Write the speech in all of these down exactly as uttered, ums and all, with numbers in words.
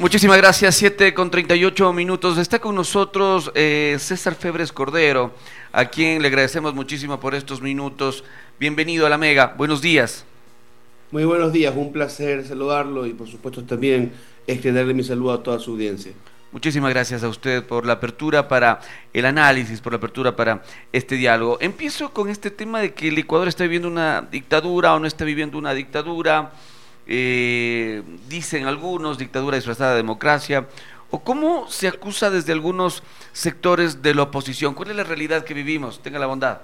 Muchísimas gracias, siete con treinta y ocho minutos. Está con nosotros eh, César Febres Cordero, a quien le agradecemos muchísimo por estos minutos. Bienvenido a la Mega, buenos días. Muy buenos días, un placer saludarlo y por supuesto también extenderle mi saludo a toda su audiencia. Muchísimas gracias a usted por la apertura para el análisis, por la apertura para este diálogo. Empiezo con este tema de que el Ecuador está viviendo una dictadura o no está viviendo una dictadura. Eh, dicen algunos, dictadura disfrazada de democracia, o cómo se acusa desde algunos sectores de la oposición. ¿Cuál es la realidad que vivimos? Tenga la bondad.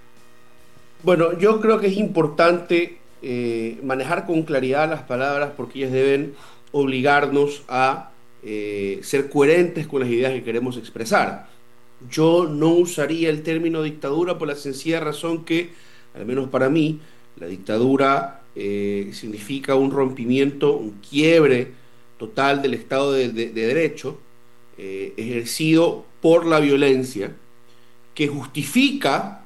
Bueno, yo creo que es importante eh, manejar con claridad las palabras porque ellas deben obligarnos a eh, ser coherentes con las ideas que queremos expresar. Yo no usaría el término dictadura por la sencilla razón que, al menos para mí, la dictadura eh, significa un rompimiento, un quiebre total del Estado de, de- de Derecho, eh, ejercido por la violencia, que justifica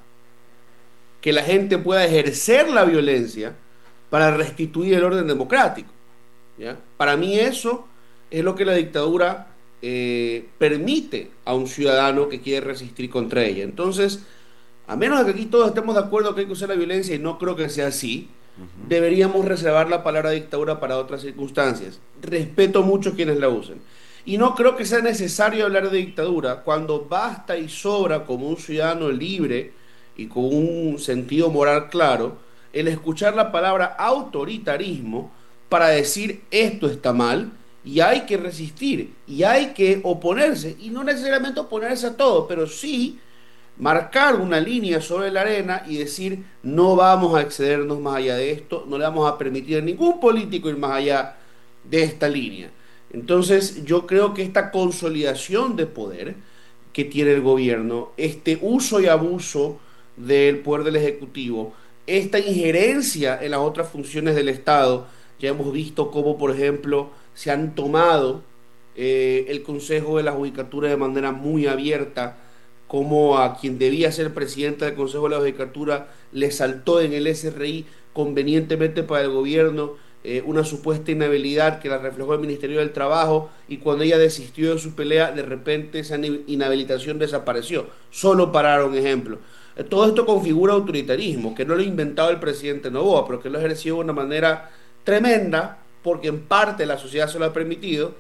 que la gente pueda ejercer la violencia para restituir el orden democrático. ¿Ya? Para mí eso es lo que la dictadura eh, permite a un ciudadano que quiere resistir contra ella. Entonces, a menos de que aquí todos estemos de acuerdo que hay que usar la violencia, y no creo que sea así, Ujú. deberíamos reservar la palabra dictadura para otras circunstancias. Respeto mucho quienes la usen. Y no creo que sea necesario hablar de dictadura cuando basta y sobra como un ciudadano libre y con un sentido moral claro el escuchar la palabra autoritarismo para decir esto está mal y hay que resistir y hay que oponerse y no necesariamente oponerse a todo, pero sí marcar una línea sobre la arena y decir no vamos a excedernos más allá de esto, no le vamos a permitir a ningún político ir más allá de esta línea. Entonces yo creo que esta consolidación de poder que tiene el gobierno, este uso y abuso del poder del Ejecutivo, esta injerencia en las otras funciones del Estado, ya hemos visto cómo, por ejemplo, se han tomado eh, el Consejo de la Judicatura de manera muy abierta, como a quien debía ser presidente del Consejo de la Judicatura le saltó en el S R I convenientemente para el gobierno eh, una supuesta inhabilidad que la reflejó el Ministerio del Trabajo y cuando ella desistió de su pelea, de repente esa inhabilitación desapareció. Solo pararon ejemplo. Eh, Todo esto configura autoritarismo, que no lo ha inventado el presidente Noboa, pero que lo ha ejercido de una manera tremenda, porque en parte la sociedad se lo ha permitido.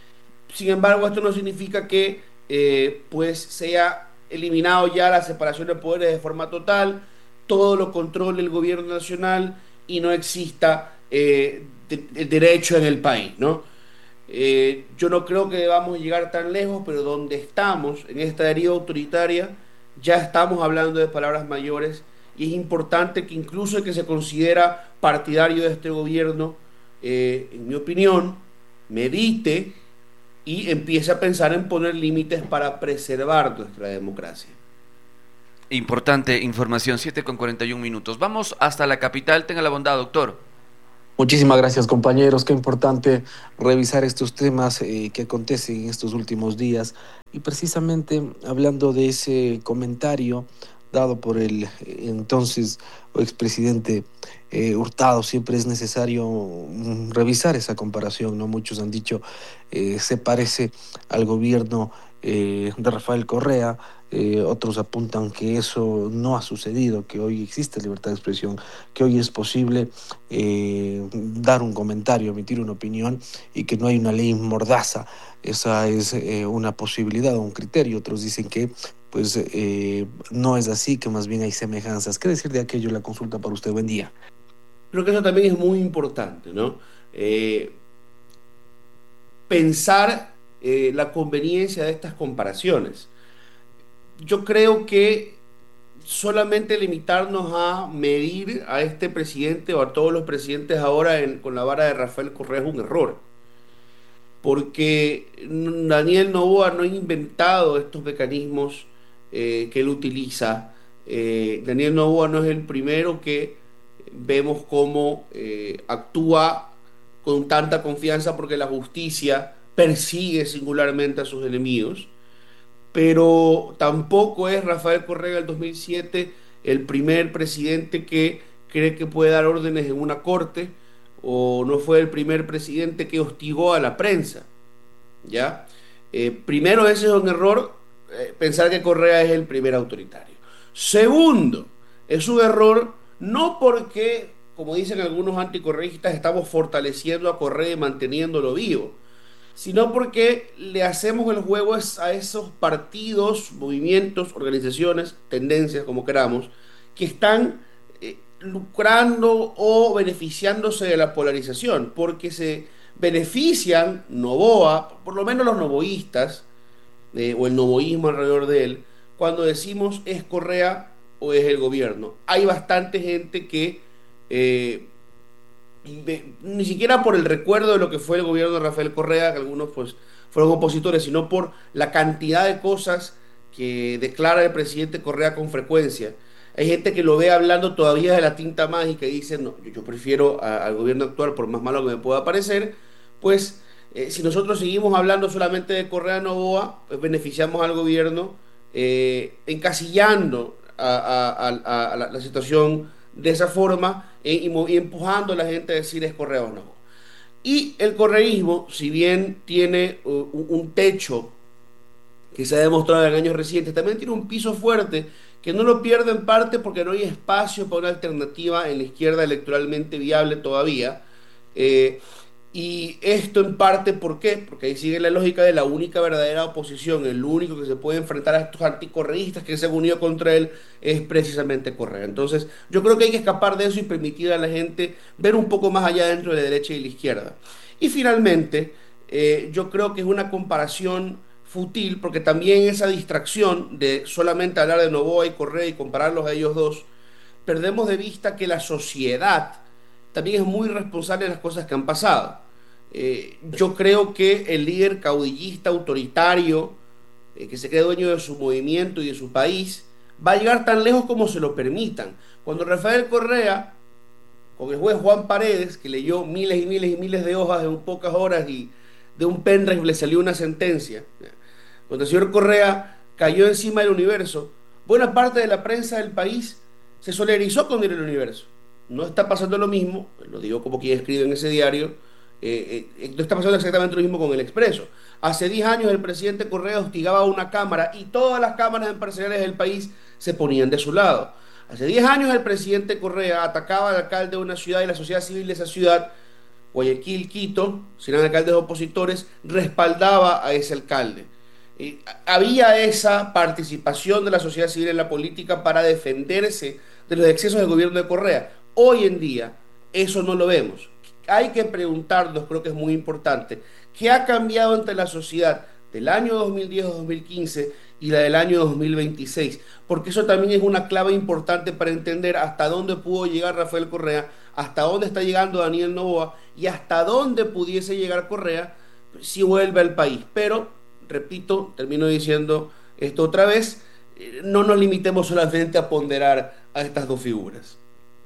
Sin embargo, esto no significa que eh, pues sea eliminado ya la separación de poderes de forma total, todo lo controle el gobierno nacional y no exista eh, de- el derecho en el país, ¿no? Eh, yo no creo que debamos llegar tan lejos, pero donde estamos, en esta deriva autoritaria, ya estamos hablando de palabras mayores y es importante que incluso el que se considera partidario de este gobierno, eh, en mi opinión, medite y empiece a pensar en poner límites para preservar nuestra democracia. Importante información, siete con cuarenta y un minutos. Vamos hasta la capital, tenga la bondad, doctor. Muchísimas gracias, compañeros. Qué importante revisar estos temas eh, que acontecen en estos últimos días. Y precisamente hablando de ese comentario dado por el eh, entonces o expresidente eh, Hurtado, siempre es necesario mm, revisar esa comparación, ¿no? Muchos han dicho eh, se parece al gobierno eh, de Rafael Correa. Eh, otros apuntan que eso no ha sucedido, que hoy existe libertad de expresión, que hoy es posible eh, dar un comentario, emitir una opinión y que no hay una ley mordaza. Esa es eh, una posibilidad o un criterio. Otros dicen que pues eh, no es así, que más bien hay semejanzas. ¿Qué decir de aquello? La consulta para usted. Buen día. Creo que eso también es muy importante, ¿no? Eh, pensar eh, la conveniencia de estas comparaciones. Yo creo que solamente limitarnos a medir a este presidente o a todos los presidentes ahora en- con la vara de Rafael Correa es un error, porque Daniel Noboa no ha inventado estos mecanismos eh, que él utiliza. Eh, Daniel Noboa no es el primero que vemos cómo eh, actúa con tanta confianza porque la justicia persigue singularmente a sus enemigos, pero tampoco es Rafael Correa del dos mil siete el primer presidente que cree que puede dar órdenes en una corte, o no fue el primer presidente que hostigó a la prensa. ¿ya? Eh, primero, ese es un error, eh, pensar que Correa es el primer autoritario. Segundo, es un error no porque, como dicen algunos anticorreístas, estamos fortaleciendo a Correa y manteniéndolo vivo, sino porque le hacemos el juego a esos partidos, movimientos, organizaciones, tendencias, como queramos, que están eh, lucrando o beneficiándose de la polarización, porque se benefician Noboa, por lo menos los novoístas, eh, o el novoísmo alrededor de él, cuando decimos es Correa o es el gobierno. Hay bastante gente que eh, de- ni siquiera por el recuerdo de lo que fue el gobierno de Rafael Correa, que algunos pues fueron opositores, sino por la cantidad de cosas que declara el presidente Correa con frecuencia. Hay gente que lo ve hablando todavía de la tinta mágica y dice, no, yo, yo prefiero a- al gobierno actual, por más malo que me pueda parecer, pues eh, si nosotros seguimos hablando solamente de Correa Novoa, pues beneficiamos al gobierno eh, encasillando a, a- a- a la, la situación de esa forma eh, y, mo- y empujando a la gente a decir es Correa o no. Y el correísmo, si bien tiene uh, un un techo que se ha demostrado en años recientes, también tiene un piso fuerte que no lo pierde en parte porque no hay espacio para una alternativa en la izquierda electoralmente viable todavía. Eh, y esto en parte, ¿por qué? Porque ahí sigue la lógica de la única verdadera oposición, el único que se puede enfrentar a estos anticorreístas que se han unido contra él es precisamente Correa. Entonces, yo creo que hay que escapar de eso y permitir a la gente ver un poco más allá dentro de la derecha y la izquierda. Y finalmente, eh, yo creo que es una comparación fútil, porque también esa distracción de solamente hablar de Noboa y Correa y compararlos a ellos dos, perdemos de vista que la sociedad también es muy responsable de las cosas que han pasado. Eh, yo creo que el líder caudillista, autoritario, eh, que se cree dueño de su movimiento y de su país, va a llegar tan lejos como se lo permitan. Cuando Rafael Correa, con el juez Juan Paredes, que leyó miles y miles y miles de hojas en pocas horas y de un pendrive le salió una sentencia, cuando el señor Correa cayó encima del Universo, buena parte de la prensa del país se solidarizó con el Universo. No está pasando lo mismo, lo digo como quien escribe en ese diario, eh, eh, no está pasando exactamente lo mismo con el Expreso. Hace diez años el presidente Correa hostigaba a una cámara y todas las cámaras empresariales del país se ponían de su lado. Hace diez años el presidente Correa atacaba al alcalde de una ciudad y la sociedad civil de esa ciudad, Guayaquil, Quito, si eran alcaldes opositores, respaldaba a ese alcalde. Eh, había esa participación de la sociedad civil en la política para defenderse de los excesos del gobierno de Correa. Hoy en día eso no lo vemos. Hay que preguntarnos, creo que es muy importante, ¿qué ha cambiado entre la sociedad del año dos mil diez o dos mil quince y la del año dos mil veintiséis? Porque eso también es una clave importante para entender hasta dónde pudo llegar Rafael Correa, hasta dónde está llegando Daniel Noboa y hasta dónde pudiese llegar Correa si vuelve al país. Pero, repito, termino diciendo esto otra vez, eh, no nos limitemos solamente a ponderar a estas dos figuras.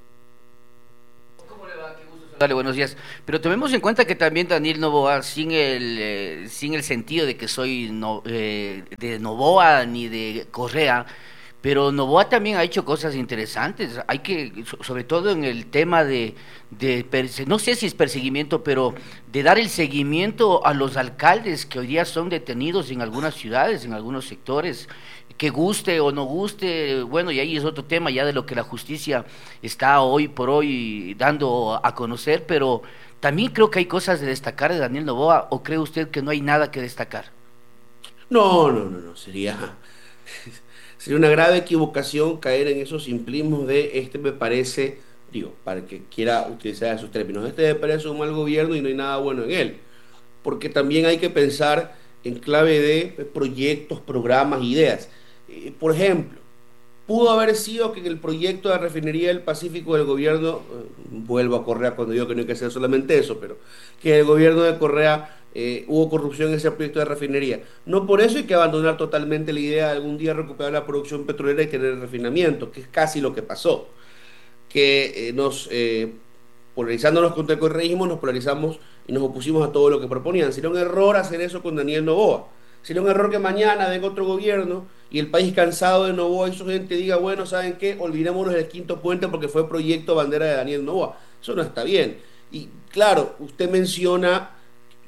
Dale, buenos días. Pero tomemos en cuenta que también Daniel Noboa, sin el, eh, sin el sentido de que soy no, eh, de Noboa ni de Correa, pero Noboa también ha hecho cosas interesantes. Hay que, so- sobre todo en el tema de, de perse- no sé si es perseguimiento, pero de dar el seguimiento a los alcaldes que hoy día son detenidos en algunas ciudades, en algunos sectores, que guste o no guste, bueno, y ahí es otro tema ya de lo que la justicia está hoy por hoy dando a conocer, pero también creo que hay cosas de destacar de Daniel Noboa, ¿o cree usted que no hay nada que destacar? No, no, no, no, sería, sería una grave equivocación caer en esos simplismos de este me parece, digo, para el que quiera utilizar esos términos, este me parece un mal gobierno y no hay nada bueno en él, porque también hay que pensar en clave de eh, proyectos, programas, ideas. Eh, por ejemplo, pudo haber sido que en el proyecto de refinería del Pacífico del gobierno, eh, vuelvo a Correa cuando digo que no hay que hacer solamente eso, pero que el gobierno de Correa eh, hubo corrupción en ese proyecto de refinería. No por eso hay que abandonar totalmente la idea de algún día recuperar la producción petrolera y tener el refinamiento, que es casi lo que pasó, que eh, nos, eh, polarizándonos contra el correísmo, nos polarizamos y nos opusimos a todo lo que proponían. Sería un error hacer eso con Daniel Noboa. Sería un error que mañana venga otro gobierno y el país cansado de Noboa y su gente diga, bueno, ¿saben qué? Olvidémonos del quinto puente porque fue proyecto bandera de Daniel Noboa. Eso no está bien. Y claro, usted menciona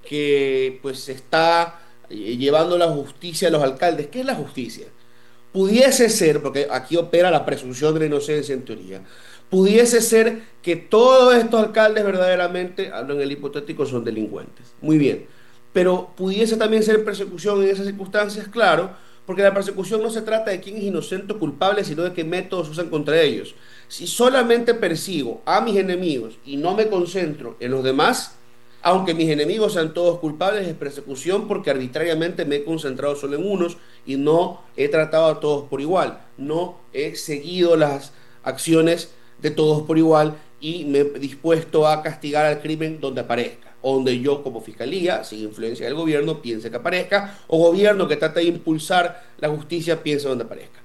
que pues está eh, llevando la justicia a los alcaldes. ¿Qué es la justicia? Pudiese ser, porque aquí opera la presunción de la inocencia en teoría, pudiese ser que todos estos alcaldes verdaderamente, hablo en el hipotético, son delincuentes. Muy bien. Pero pudiese también ser persecución en esas circunstancias, claro, porque la persecución no se trata de quién es inocente o culpable, sino de qué métodos usan contra ellos. Si solamente persigo a mis enemigos y no me concentro en los demás, aunque mis enemigos sean todos culpables, es persecución porque arbitrariamente me he concentrado solo en unos y no he tratado a todos por igual. No he seguido las acciones de todos por igual y me he dispuesto a castigar al crimen donde aparezca, o donde yo como fiscalía, sin influencia del gobierno, piense que aparezca, o gobierno que trata de impulsar la justicia piense donde aparezca.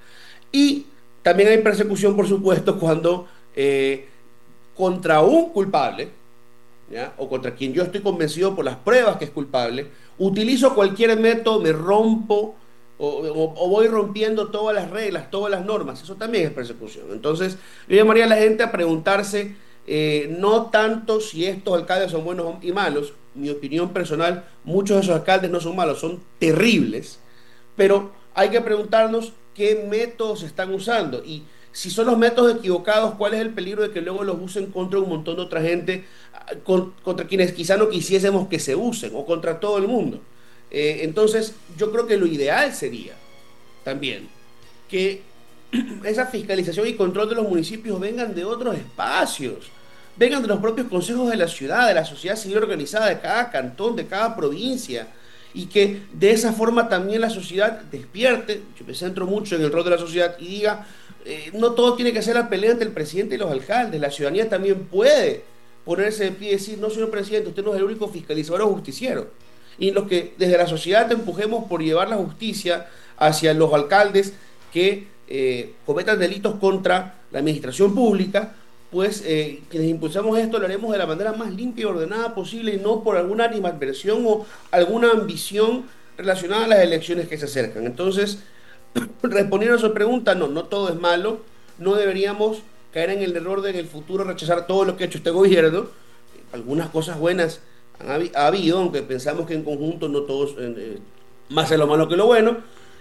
Y también hay persecución, por supuesto, cuando eh, contra un culpable, ¿ya?, o contra quien yo estoy convencido por las pruebas que es culpable, utilizo cualquier método, me rompo o, o, o voy rompiendo todas las reglas, todas las normas. Eso también es persecución. Entonces yo llamaría a la gente a preguntarse eh, no tanto si estos alcaldes son buenos y malos. Mi opinión personal, muchos de esos alcaldes no son malos, son terribles, pero hay que preguntarnos qué métodos están usando y si son los métodos equivocados, ¿cuál es el peligro de que luego los usen contra un montón de otra gente, con, contra quienes quizá no quisiésemos que se usen, o contra todo el mundo? Eh, entonces, yo creo que lo ideal sería también que esa fiscalización y control de los municipios vengan de otros espacios, vengan de los propios consejos de la ciudad, de la sociedad civil organizada de cada cantón, de cada provincia, y que de esa forma también la sociedad despierte. Yo me centro mucho en el rol de la sociedad y diga, eh, no todo tiene que ser la pelea entre el presidente y los alcaldes, la ciudadanía también puede ponerse de pie y decir, no, señor presidente, usted no es el único fiscalizador o justiciero, y los que desde la sociedad te empujemos por llevar la justicia hacia los alcaldes que eh, cometan delitos contra la administración pública, pues eh, quienes impulsamos esto lo haremos de la manera más limpia y ordenada posible y no por alguna animadversión o alguna ambición relacionada a las elecciones que se acercan. Entonces, respondiendo a su pregunta, no, no todo es malo, no deberíamos caer en el error de en el futuro rechazar todo lo que ha hecho este gobierno. Algunas cosas buenas han habi ha habido, aunque pensamos que en conjunto no todos, eh, más es lo malo que lo bueno,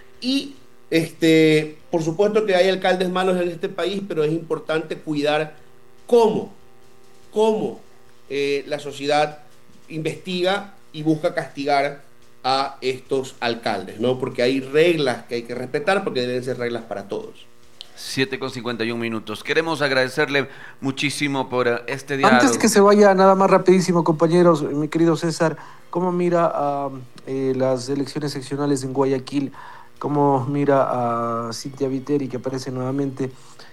y este, por supuesto que hay alcaldes malos en este país, pero es importante cuidar cómo, cómo eh, la sociedad investiga y busca castigar a estos alcaldes, ¿no? Porque hay reglas que hay que respetar, porque deben ser reglas para todos. siete con cincuenta y un minutos. Queremos agradecerle muchísimo por este diálogo. Antes que se vaya, nada más rapidísimo, compañeros, mi querido César, ¿cómo mira a eh, las elecciones seccionales en Guayaquil? ¿Cómo mira a Cintia Viteri, que aparece nuevamente,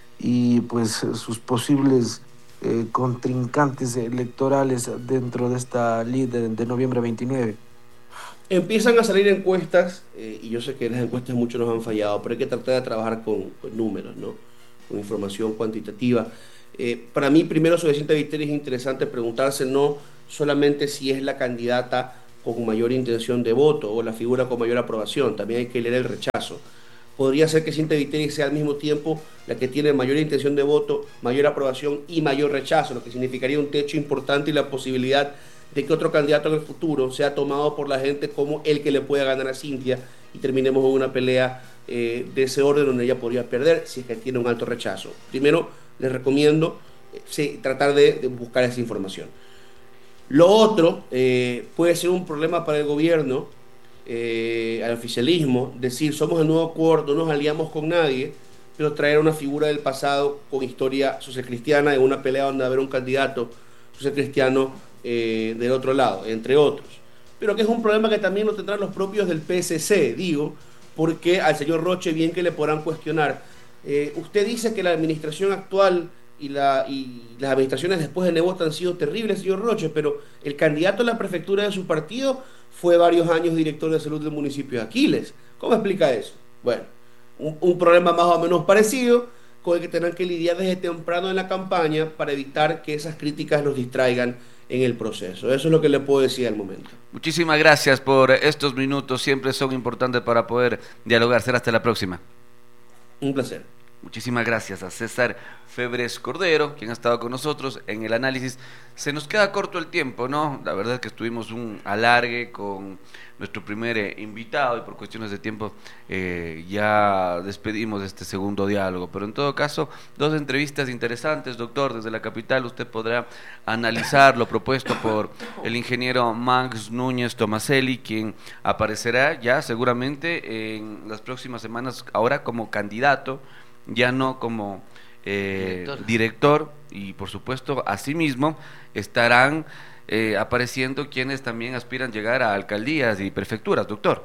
y pues sus posibles eh, contrincantes electorales dentro de esta ley de, de noviembre veintinueve? Empiezan a salir encuestas, eh, y yo sé que las encuestas muchos nos han fallado, pero hay que tratar de trabajar con, con números, ¿no? Con información cuantitativa. Eh, para mí, primero, sobre Cintia Viteri es interesante preguntarse no solamente si es la candidata con mayor intención de voto o la figura con mayor aprobación, también hay que leer el rechazo. Podría ser que Cintia Viteri sea al mismo tiempo la que tiene mayor intención de voto, mayor aprobación y mayor rechazo, lo que significaría un techo importante y la posibilidad de que otro candidato en el futuro sea tomado por la gente como el que le pueda ganar a Cintia y terminemos en una pelea eh, de ese orden donde ella podría perder si es que tiene un alto rechazo. Primero, les recomiendo eh, sí, tratar de, de buscar esa información. Lo otro eh, puede ser un problema para el gobierno, eh, al oficialismo, decir somos el nuevo acuerdo, no nos aliamos con nadie, pero traer una figura del pasado con historia socialcristiana en una pelea donde va a haber un candidato socialcristiano eh, del otro lado, entre otros. Pero que es un problema que también lo tendrán los propios del P S C, digo, porque al señor Roche bien que le podrán cuestionar. Eh, usted dice que la administración actual y, la, y las administraciones después de Nebot han sido terribles, señor Roche, pero el candidato a la prefectura de su partido fue varios años director de salud del municipio de Aquiles. ¿Cómo explica eso? Bueno, un, un problema más o menos parecido con el que tendrán que lidiar desde temprano en la campaña para evitar que esas críticas los distraigan en el proceso. Eso es lo que le puedo decir al momento. Muchísimas gracias por estos minutos, siempre son importantes para poder dialogar. Será hasta la próxima. Un placer. Muchísimas gracias a César Febres Cordero, quien ha estado con nosotros en el análisis. Se nos queda corto el tiempo, ¿no? La verdad es que estuvimos un alargue con nuestro primer eh, invitado y por cuestiones de tiempo eh, ya despedimos este segundo diálogo. Pero en todo caso, dos entrevistas interesantes, doctor, desde la capital. Usted podrá analizar lo propuesto por el ingeniero Max Núñez Tomaselli, quien aparecerá ya seguramente en las próximas semanas, ahora como candidato, ya no como eh, director. director, y por supuesto asimismo estarán eh, apareciendo quienes también aspiran llegar a alcaldías y prefecturas, doctor.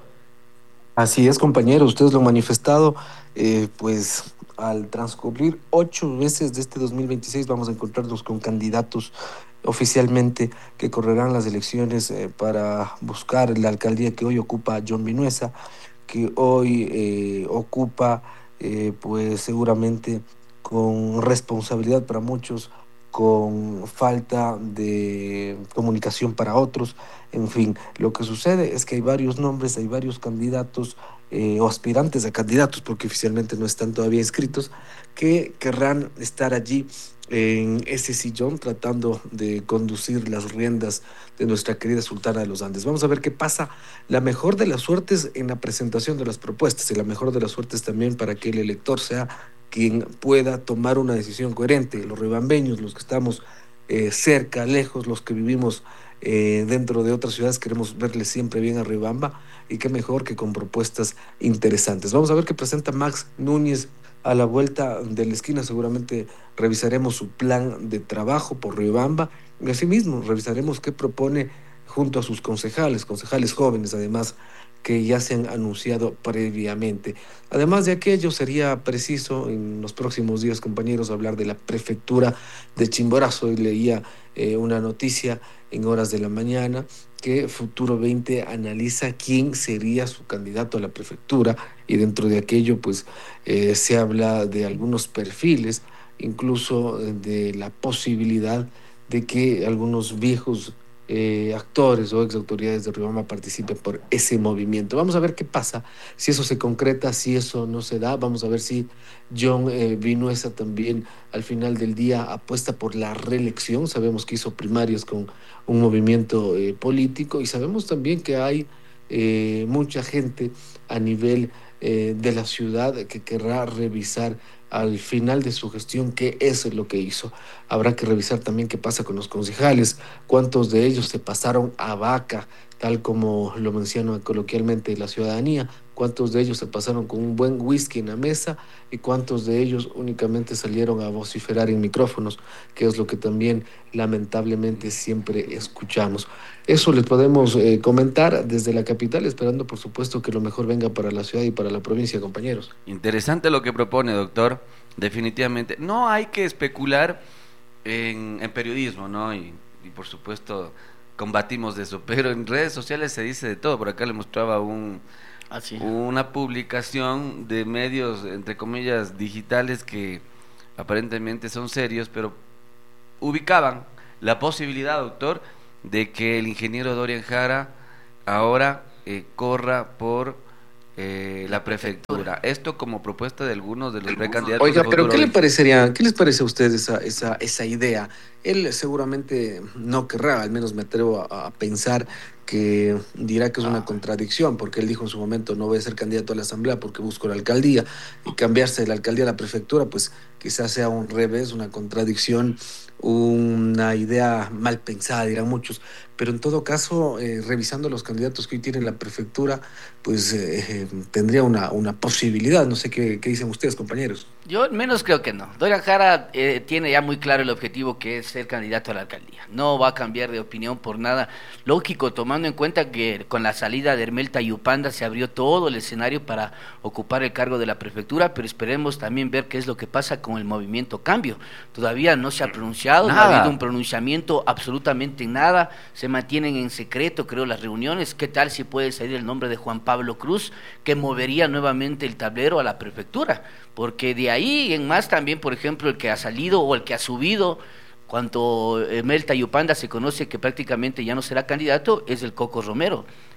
Así es, compañero, ustedes lo han manifestado, eh, pues al transcurrir ocho meses de este dos mil veintiséis vamos a encontrarnos con candidatos oficialmente que correrán las elecciones eh, para buscar la alcaldía que hoy ocupa John Vinuesa, que hoy eh, ocupa Eh, pues seguramente con responsabilidad para muchos, con falta de comunicación para otros. En fin, lo que sucede es que hay varios nombres, hay varios candidatos eh, o aspirantes a candidatos, porque oficialmente no están todavía inscritos, que querrán estar allí en ese sillón tratando de conducir las riendas de nuestra querida Sultana de los Andes. Vamos a ver qué pasa. La mejor de las suertes en la presentación de las propuestas y la mejor de las suertes también para que el elector sea quien pueda tomar una decisión coherente. Los ribambeños, los que estamos eh, cerca, lejos, los que vivimos eh, dentro de otras ciudades, queremos verle siempre bien a Riobamba, y qué mejor que con propuestas interesantes. Vamos a ver qué presenta Max Núñez a la vuelta de la esquina. Seguramente revisaremos su plan de trabajo por Riobamba y asimismo revisaremos qué propone junto a sus concejales, concejales jóvenes además, que ya se han anunciado previamente. Además de aquello, sería preciso en los próximos días, compañeros, hablar de la prefectura de Chimborazo. Hoy leía eh, una noticia en horas de la mañana que Futuro veinte analiza quién sería su candidato a la prefectura, y dentro de aquello pues eh, se habla de algunos perfiles, incluso de la posibilidad de que algunos viejos Eh, actores o ex autoridades de Riobamba participen por ese movimiento. Vamos a ver qué pasa, si eso se concreta, si eso no se da. Vamos a ver si John eh, Vinuesa también al final del día apuesta por la reelección. Sabemos que hizo primarias con un movimiento eh, político, y sabemos también que hay eh, mucha gente a nivel eh, de la ciudad que querrá revisar al final de su gestión qué es lo que hizo. Habrá que revisar también qué pasa con los concejales, cuántos de ellos se pasaron a vaca, tal como lo menciona coloquialmente la ciudadanía, cuántos de ellos se pasaron con un buen whisky en la mesa, y cuántos de ellos únicamente salieron a vociferar en micrófonos, que es lo que también lamentablemente siempre escuchamos. Eso les podemos eh, comentar desde la capital, esperando por supuesto que lo mejor venga para la ciudad y para la provincia, compañeros. Interesante lo que propone, doctor. Definitivamente no hay que especular en, en periodismo, ¿no? Y, y por supuesto combatimos de eso, pero en redes sociales se dice de todo. Por acá le mostraba un Así. una publicación de medios, entre comillas, digitales, que aparentemente son serios, pero ubicaban la posibilidad, doctor, de que el ingeniero Dorian Jara ahora eh, corra por eh, la prefectura. Esto como propuesta de algunos de los precandidatos. Oiga, pero ¿qué le parecería, qué les parece a ustedes esa, esa, esa idea? Él seguramente no querrá, al menos me atrevo a, a pensar que dirá que es una contradicción, porque él dijo en su momento: no voy a ser candidato a la asamblea porque busco la alcaldía, y cambiarse de la alcaldía a la prefectura pues quizás sea un revés, una contradicción, una idea mal pensada, dirán muchos. Pero en todo caso, eh, revisando los candidatos que hoy tienen la prefectura, pues eh, tendría una, una posibilidad. No sé qué, qué dicen ustedes, compañeros. Yo al menos creo que no. Dorian Jara eh, tiene ya muy claro el objetivo, que es ser candidato a la alcaldía. No va a cambiar de opinión por nada. Lógico, tomando en cuenta que con la salida de Hermel Tayupanda se abrió todo el escenario para ocupar el cargo de la prefectura, pero esperemos también ver qué es lo que pasa con el movimiento Cambio. Todavía no se ha pronunciado, nada. No ha habido un pronunciamiento absolutamente nada. Se mantienen en secreto, creo, las reuniones. ¿Qué tal si puede salir el nombre de Juan Pablo Cruz, que movería nuevamente el tablero a la prefectura? Porque de ahí en más también, por ejemplo, el que ha salido o el que ha subido, cuando Hermel Tayupanda se conoce que prácticamente ya no será candidato, es el Coco Romero.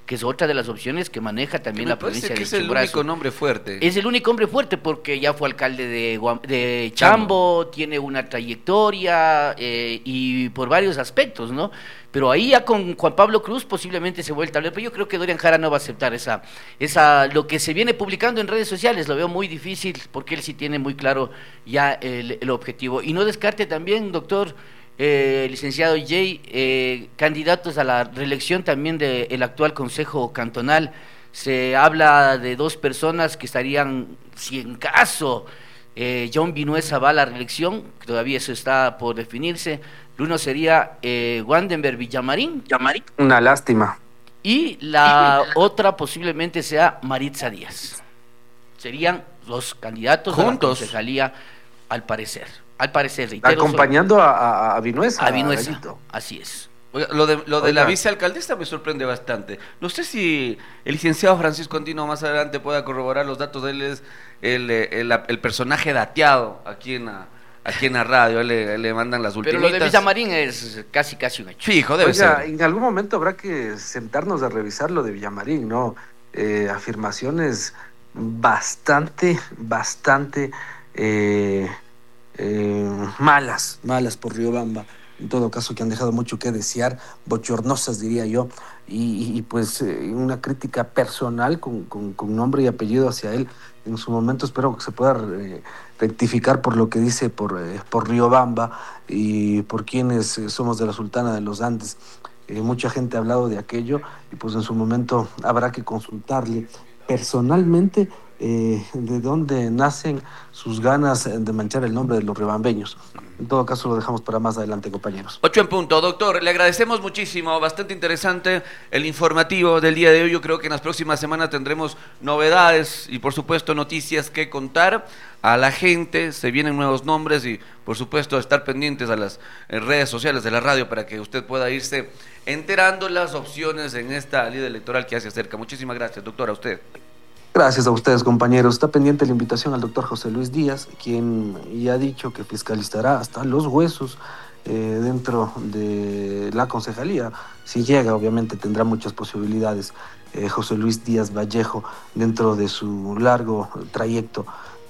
que es otra de las opciones que maneja también la provincia de Chimborazo. Es el único nombre fuerte. Es el único hombre fuerte porque ya fue alcalde de, de Chambo, Chambo, tiene una trayectoria eh, y por varios aspectos, ¿no? Pero ahí ya con Juan Pablo Cruz posiblemente se vuelve el tablero, pero yo creo que Dorian Jara no va a aceptar esa, esa, lo que se viene publicando en redes sociales, lo veo muy difícil porque él sí tiene muy claro ya el, el objetivo. Y no descarte también, doctor, eh, licenciado Jay, eh, candidatos a la reelección también del actual Consejo Cantonal. Se habla de dos personas que estarían, si en caso eh, John Vinuesa va a la reelección, todavía eso está por definirse. Uno sería eh, Wandenberg Villamarín. Una lástima. Y la otra posiblemente sea Maritza Díaz. Serían los candidatos juntos a la concejalía, al parecer. Al parecer, reitero. Acompañando son... a, a Vinuesa. A Vinuesa, así es. Oiga, lo de, lo de la vicealcaldesa me sorprende bastante. No sé si el licenciado Francisco Andino más adelante pueda corroborar los datos. Él es el, el, el, el personaje dateado aquí en la, aquí en la radio. Él le, él le mandan las últimas. Pero lo de Villamarín es casi casi un hecho. Fijo, debe Oiga, ser. En algún momento habrá que sentarnos a revisar lo de Villamarín, ¿no? Eh, afirmaciones bastante, bastante eh, eh, malas, malas por Riobamba. En todo caso, que han dejado mucho que desear, bochornosas diría yo, y, y pues eh, una crítica personal con, con, con nombre y apellido hacia él. En su momento espero que se pueda eh, rectificar por lo que dice por, eh, por Riobamba y por quienes eh, somos de la Sultana de los Andes. Eh, mucha gente ha hablado de aquello y pues en su momento habrá que consultarle personalmente eh, de dónde nacen sus ganas de manchar el nombre de los riobambeños. En todo caso lo dejamos para más adelante, compañeros. Ocho en punto, doctor, le agradecemos muchísimo, bastante interesante el informativo del día de hoy. Yo creo que en las próximas semanas tendremos novedades y por supuesto noticias que contar a la gente. Se vienen nuevos nombres y por supuesto estar pendientes a las redes sociales de la radio para que usted pueda irse enterando las opciones en esta ley electoral que se acerca. Muchísimas gracias, doctor, a usted. Gracias a ustedes, compañeros. Está pendiente la invitación al doctor José Luis Díaz, quien ya ha dicho que fiscalizará hasta los huesos eh, dentro de la concejalía. Si llega, obviamente tendrá muchas posibilidades. Eh, José Luis Díaz Vallejo, dentro de su largo trayecto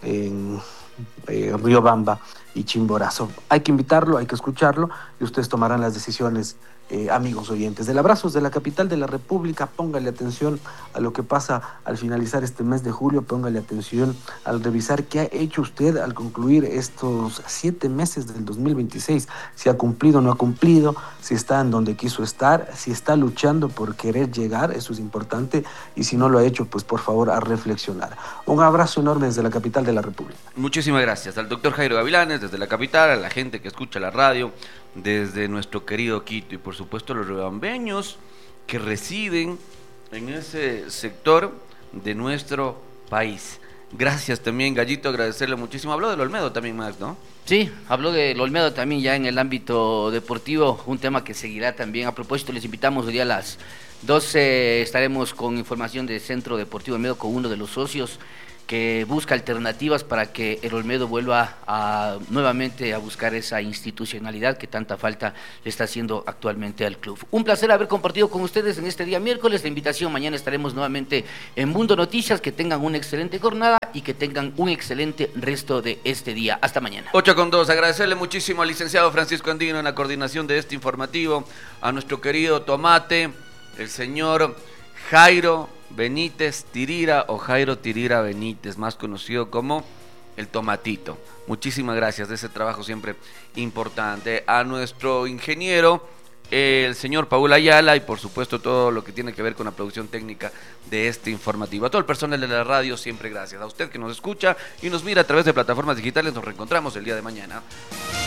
en eh, Riobamba y Chimborazo. Hay que invitarlo, hay que escucharlo y ustedes tomarán las decisiones. Eh, amigos oyentes del Abrazos de la capital de la República, póngale atención a lo que pasa al finalizar este mes de julio, póngale atención al revisar qué ha hecho usted al concluir estos siete meses del dos mil veintiséis, si ha cumplido o no ha cumplido, si está en donde quiso estar, si está luchando por querer llegar, eso es importante, y si no lo ha hecho, pues por favor a reflexionar. Un abrazo enorme desde la capital de la República. Muchísimas gracias al doctor Jairo Gavilanes desde la capital, a la gente que escucha la radio desde nuestro querido Quito y por supuesto los riobambeños que residen en ese sector de nuestro país. Gracias también, Gallito, agradecerle muchísimo. Habló del Olmedo también, Max, ¿no? Sí, habló del Olmedo también ya en el ámbito deportivo, un tema que seguirá también. A propósito, les invitamos hoy a las doce, estaremos con información del Centro Deportivo Olmedo con uno de los socios que busca alternativas para que el Olmedo vuelva a nuevamente a buscar esa institucionalidad que tanta falta le está haciendo actualmente al club. Un placer haber compartido con ustedes en este día miércoles. La invitación, mañana estaremos nuevamente en Mundo Noticias. Que tengan una excelente jornada y que tengan un excelente resto de este día. Hasta mañana. Ocho con dos, agradecerle muchísimo al licenciado Francisco Andino en la coordinación de este informativo, a nuestro querido Tomate, el señor Jairo Benítez Tirira o Jairo Tirira Benítez, más conocido como el Tomatito. Muchísimas gracias de ese trabajo siempre importante. A nuestro ingeniero, el señor Paul Ayala, y por supuesto todo lo que tiene que ver con la producción técnica de este informativo. A todo el personal de la radio, siempre gracias. A usted que nos escucha y nos mira a través de plataformas digitales, nos reencontramos el día de mañana.